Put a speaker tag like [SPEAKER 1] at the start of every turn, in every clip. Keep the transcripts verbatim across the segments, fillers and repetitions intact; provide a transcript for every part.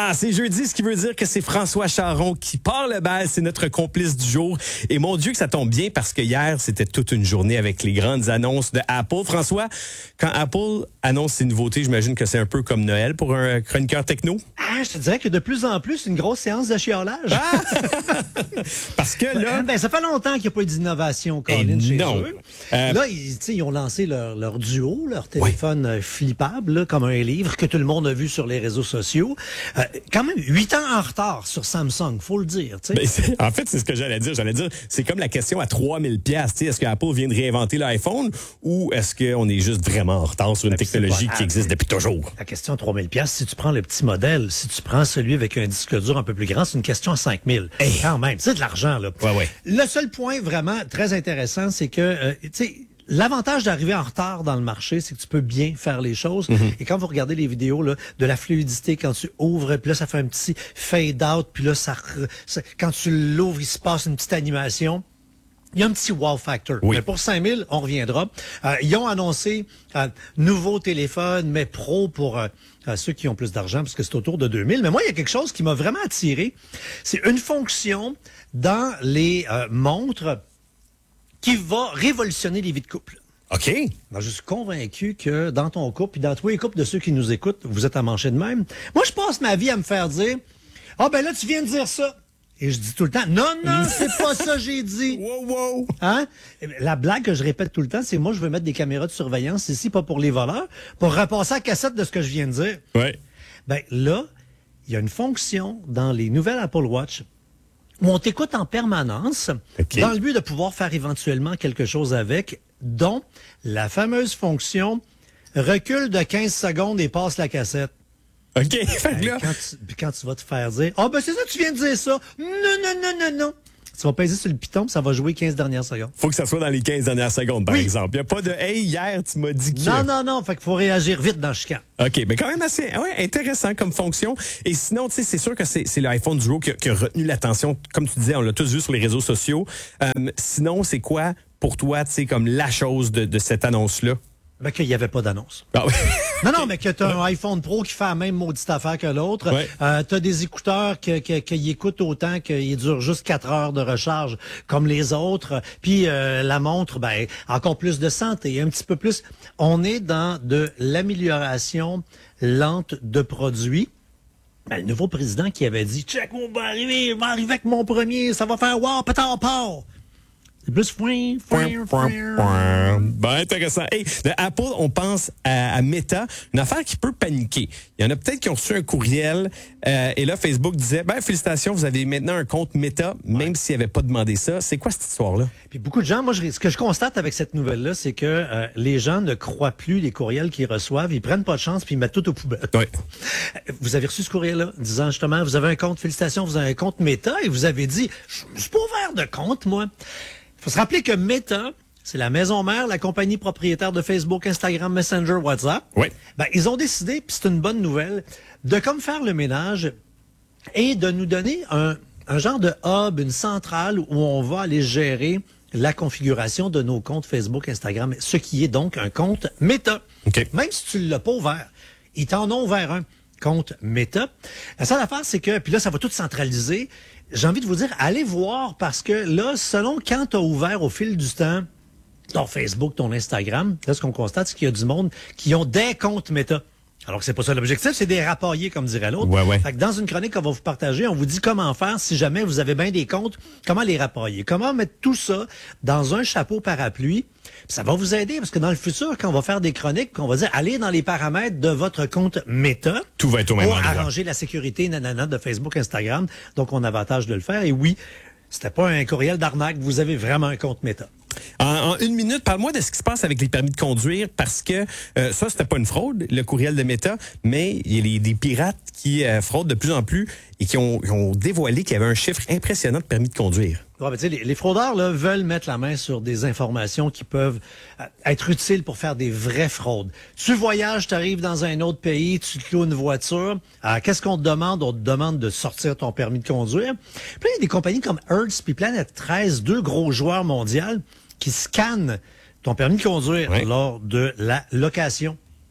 [SPEAKER 1] Ah, c'est jeudi, ce qui veut dire que c'est François Charon qui part le bal. C'est notre complice du jour. Et mon Dieu que ça tombe bien parce que hier, c'était toute une journée avec les grandes annonces de Apple. François, quand Apple annonce ses nouveautés, j'imagine que c'est un peu comme Noël pour un chroniqueur techno.
[SPEAKER 2] Ah, je te dirais que de plus en plus, une grosse séance de chiolage.
[SPEAKER 1] Ah! Parce que là...
[SPEAKER 2] Ben, ça fait longtemps qu'il n'y a pas eu d'innovation, Colin, chez
[SPEAKER 1] non.
[SPEAKER 2] eux.
[SPEAKER 1] Euh...
[SPEAKER 2] Là, ils, ils ont lancé leur, leur duo, leur téléphone oui. flippable, là, comme un livre que tout le monde a vu sur les réseaux sociaux. Euh, quand même, huit ans en retard sur Samsung, faut le dire.
[SPEAKER 1] Ben, en fait, c'est ce que j'allais dire. J'allais dire, c'est comme la question à trois mille dollars. Est-ce que Apple vient de réinventer l'iPhone ou est-ce qu'on est juste vraiment en retard sur une ben, technologie qui existe depuis toujours?
[SPEAKER 2] La question à trois mille dollars, si tu prends le petit modèle, si tu prends celui avec un disque dur un peu plus grand, c'est une question à cinq mille. Hey. Quand même, c'est de l'argent, là.
[SPEAKER 1] Ouais, ouais.
[SPEAKER 2] Le seul point vraiment très intéressant, c'est que, euh, tu sais, l'avantage d'arriver en retard dans le marché, c'est que tu peux bien faire les choses. Mm-hmm. Et quand vous regardez les vidéos là, de la fluidité, quand tu ouvres, puis là, ça fait un petit fade-out, puis là, ça, ça, quand tu l'ouvres, il se passe une petite animation. Il y a un petit wow factor.
[SPEAKER 1] Oui.
[SPEAKER 2] Mais pour cinq mille, on reviendra. Euh, ils ont annoncé un nouveau téléphone, mais pro pour euh, ceux qui ont plus d'argent, parce que c'est autour de deux mille. Mais moi, il y a quelque chose qui m'a vraiment attiré. C'est une fonction dans les euh, montres qui va révolutionner les vies de couple.
[SPEAKER 1] OK.
[SPEAKER 2] Alors, je suis convaincu que dans ton couple, et dans tous les couples de ceux qui nous écoutent, vous êtes à manger de même. Moi, je passe ma vie à me faire dire, « Ah, ben là, tu viens de dire ça. » Et je dis tout le temps, « Non, non, c'est pas ça que j'ai dit. »
[SPEAKER 1] Wow, wow.
[SPEAKER 2] Hein? La blague que je répète tout le temps, c'est moi, je veux mettre des caméras de surveillance ici, pas pour les voleurs, pour repasser la cassette de ce que je viens de dire.
[SPEAKER 1] Ouais.
[SPEAKER 2] Ben là, il y a une fonction dans les nouvelles Apple Watch où on t'écoute en permanence, okay. dans le but de pouvoir faire éventuellement quelque chose avec, dont la fameuse fonction recule de quinze secondes et passe la cassette.
[SPEAKER 1] OK.
[SPEAKER 2] Ben,
[SPEAKER 1] là...
[SPEAKER 2] quand, tu, quand tu vas te faire dire, ah, oh, ben c'est ça, tu viens de dire ça. Non, non, non, non, non. Tu vas peser sur le piton, ça va jouer quinze dernières secondes.
[SPEAKER 1] Faut que ça soit dans les quinze dernières secondes, par oui. exemple. Il n'y a pas de « Hey, hier, tu m'as dit que... »
[SPEAKER 2] Non, non, non. Fait qu'il faut réagir vite dans le chicane.
[SPEAKER 1] OK, mais quand même assez ouais, intéressant comme fonction. Et sinon, tu sais, c'est sûr que c'est, c'est l'iPhone Duo qui a, qui a retenu l'attention. Comme tu disais, on l'a tous vu sur les réseaux sociaux. Euh, sinon, c'est quoi, pour toi, tu sais, comme la chose de, de cette annonce-là?
[SPEAKER 2] Ben, qu'il n'y avait pas d'annonce.
[SPEAKER 1] Ah oui.
[SPEAKER 2] Non, non, mais que tu as un iPhone Pro qui fait la même maudite affaire que l'autre.
[SPEAKER 1] Ouais.
[SPEAKER 2] Euh, tu as des écouteurs qui que, que, que écoutent autant qu'ils durent juste quatre heures de recharge comme les autres. Puis euh, la montre, ben encore plus de santé, un petit peu plus. On est dans de l'amélioration lente de produits. Ben, le nouveau président qui avait dit « Check, on va arriver, on va arriver avec mon premier, ça va faire wow, pétard, part! » C'est plus foin, foin, foin.
[SPEAKER 1] Ben, intéressant. Hey, de Apple, on pense à, à Meta, une affaire qui peut paniquer. Il y en a peut-être qui ont reçu un courriel euh, et là, Facebook disait, ben, félicitations, vous avez maintenant un compte Meta, même ouais. s'ils n'avaient pas demandé ça. C'est quoi cette histoire-là?
[SPEAKER 2] Puis beaucoup de gens, moi, je, ce que je constate avec cette nouvelle-là, c'est que euh, les gens ne croient plus les courriels qu'ils reçoivent, ils prennent pas de chance puis ils mettent tout aux poubelles.
[SPEAKER 1] Ouais.
[SPEAKER 2] Vous avez reçu ce courriel-là, disant justement, vous avez un compte, félicitations, vous avez un compte Meta et vous avez dit, je suis pas ouvert de compte, moi. Il faut se rappeler que Meta, c'est la maison mère, la compagnie propriétaire de Facebook, Instagram, Messenger, WhatsApp.
[SPEAKER 1] Oui.
[SPEAKER 2] Ben, ils ont décidé, puis c'est une bonne nouvelle, de comme faire le ménage et de nous donner un, un genre de hub, une centrale où on va aller gérer la configuration de nos comptes Facebook, Instagram, ce qui est donc un compte Meta.
[SPEAKER 1] Okay.
[SPEAKER 2] Même si tu ne l'as pas ouvert, ils t'en ont ouvert un compte Meta. La seule affaire, c'est que, puis là, ça va tout centraliser. J'ai envie de vous dire, allez voir parce que là, selon quand tu as ouvert au fil du temps ton Facebook, ton Instagram, là, ce qu'on constate, c'est qu'il y a du monde qui ont des comptes Meta. Alors que c'est pas ça l'objectif, c'est des rapaillés, comme dirait l'autre.
[SPEAKER 1] Ouais, ouais.
[SPEAKER 2] Fait que dans une chronique qu'on va vous partager, on vous dit comment faire si jamais vous avez bien des comptes, comment les rapailler, comment mettre tout ça dans un chapeau parapluie. Puis ça va vous aider parce que dans le futur, quand on va faire des chroniques, qu'on va dire allez dans les paramètres de votre compte Meta,
[SPEAKER 1] tout va être au même
[SPEAKER 2] pour
[SPEAKER 1] endroit.
[SPEAKER 2] Arranger la sécurité nanana de Facebook, Instagram. Donc on a avantage de le faire. Et oui, c'était pas un courriel d'arnaque, vous avez vraiment un compte Meta.
[SPEAKER 1] En, en une minute, parle-moi de ce qui se passe avec les permis de conduire, parce que euh, ça, c'était pas une fraude, le courriel de Meta, mais il y a les, des pirates qui euh, fraudent de plus en plus et qui ont, qui ont dévoilé qu'il y avait un chiffre impressionnant de permis de conduire.
[SPEAKER 2] Ouais, ben, les, les fraudeurs là, veulent mettre la main sur des informations qui peuvent euh, être utiles pour faire des vraies fraudes. Tu voyages, tu arrives dans un autre pays, tu te loues une voiture. Alors, qu'est-ce qu'on te demande? On te demande de sortir ton permis de conduire. Puis il y a des compagnies comme Hertz puis Planète treize, deux gros joueurs mondiaux, qui scannent ton permis de conduire oui. lors de la location.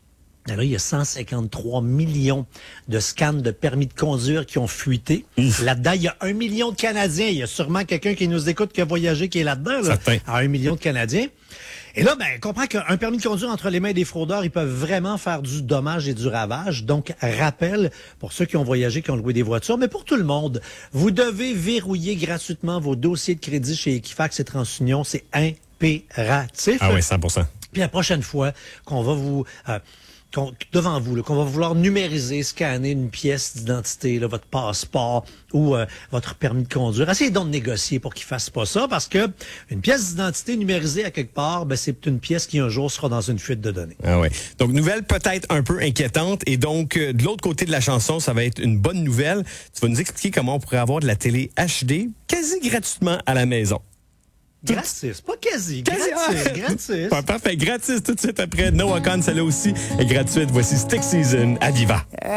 [SPEAKER 2] Alors, il y a cent cinquante-trois millions de scans de permis de conduire qui ont fuité. Mmh. Là-dedans, il y a un million de Canadiens. Il y a sûrement quelqu'un qui nous écoute qui a voyagé qui est là-dedans, là, à un million de Canadiens. Et là, ben, comprends qu'un permis de conduire entre les mains des fraudeurs, ils peuvent vraiment faire du dommage et du ravage. Donc, rappel, pour ceux qui ont voyagé, qui ont loué des voitures, mais pour tout le monde, vous devez verrouiller gratuitement vos dossiers de crédit chez Equifax et TransUnion. C'est impératif.
[SPEAKER 1] Ah oui, cent pour cent.
[SPEAKER 2] Puis la prochaine fois qu'on va vous... Euh, qu'on, devant vous, là, qu'on va vouloir numériser, scanner une pièce d'identité, là, votre passeport ou euh, votre permis de conduire, essayez donc de négocier pour qu'ils fassent pas ça, parce que une pièce d'identité numérisée à quelque part, ben, c'est une pièce qui un jour sera dans une fuite de données.
[SPEAKER 1] Ah ouais. Donc, nouvelle peut-être un peu inquiétante. Et donc, euh, de l'autre côté de la chanson, ça va être une bonne nouvelle. Tu vas nous expliquer comment on pourrait avoir de la télé H D quasi gratuitement à la maison.
[SPEAKER 2] Gratis, pas quasi, quasi gratis, gratis.
[SPEAKER 1] Ah, parfait, gratis tout de suite après. Noah Khan, celle-là aussi est gratuite. Voici Stick Season à Viva.